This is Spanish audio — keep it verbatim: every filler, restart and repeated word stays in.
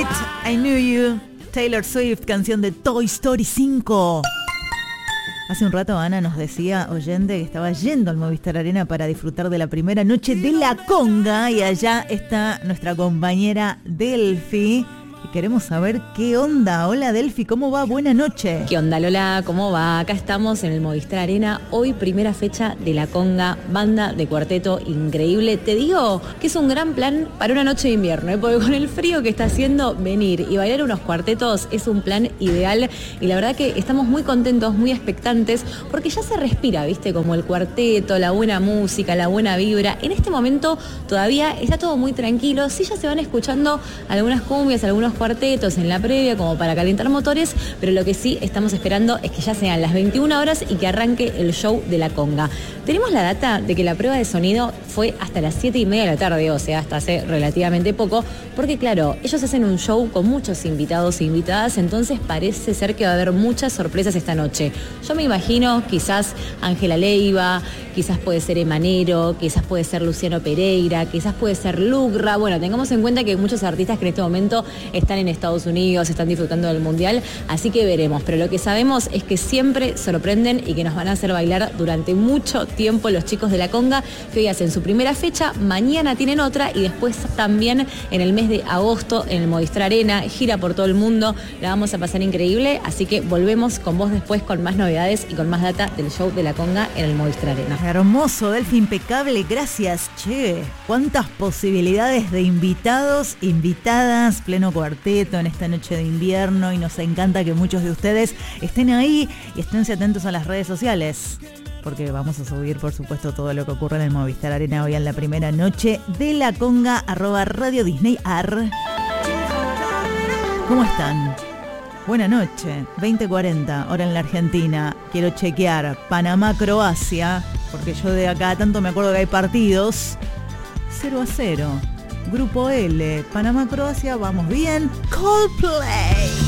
It, I Knew You, Taylor Swift, canción de Toy Story cinco. Hace un rato Ana nos decía, oyente, que estaba yendo al Movistar Arena para disfrutar de la primera noche de la conga, y allá está nuestra compañera Delphi. Y queremos saber qué onda. Hola Delphi, ¿cómo va? Buena noche. ¿Qué onda Lola? ¿Cómo va? Acá estamos en el Movistar Arena. Hoy primera fecha de la conga, banda de cuarteto increíble. Te digo que es un gran plan para una noche de invierno, ¿eh? Porque con el frío que está haciendo, venir y bailar unos cuartetos es un plan ideal. Y la verdad que estamos muy contentos, muy expectantes, porque ya se respira, ¿viste? Como el cuarteto, la buena música, la buena vibra. En este momento todavía está todo muy tranquilo. Sí, ya se van escuchando algunas cumbias, algunos cuartetos en la previa como para calentar motores, pero lo que sí estamos esperando es que ya sean las veintiuna horas y que arranque el show de la conga. Tenemos la data de que la prueba de sonido fue hasta las siete y media de la tarde, o sea, hasta hace relativamente poco, porque claro, ellos hacen un show con muchos invitados e invitadas, entonces parece ser que va a haber muchas sorpresas esta noche. Yo me imagino quizás Ángela Leiva, quizás puede ser Emanero, quizás puede ser Luciano Pereira, quizás puede ser Lugra. Bueno, tengamos en cuenta que hay muchos artistas que en este momento están en Estados Unidos, están disfrutando del Mundial, así que veremos. Pero lo que sabemos es que siempre sorprenden y que nos van a hacer bailar durante mucho tiempo los chicos de la conga, que hoy hacen su primera fecha, mañana tienen otra y después también en el mes de agosto en el Movistar Arena, gira por todo el mundo, la vamos a pasar increíble, así que volvemos con vos después con más novedades y con más data del show de la conga en el Movistar Arena. Hermoso, Delphi, impecable, gracias. Che, cuántas posibilidades de invitados, invitadas, pleno cuarteto en esta noche de invierno, y nos encanta que muchos de ustedes estén ahí y esténse atentos a las redes sociales, porque vamos a subir, por supuesto, todo lo que ocurre en el Movistar Arena hoy en la primera noche de la conga, arroba Radio Disney Ar. ¿Cómo están? Buena noche, veinte cuarenta, hora en la Argentina. Quiero chequear Panamá-Croacia, porque yo de acá tanto me acuerdo que hay partidos. cero a cero. Grupo L, Panamá-Croacia, vamos bien. Coldplay.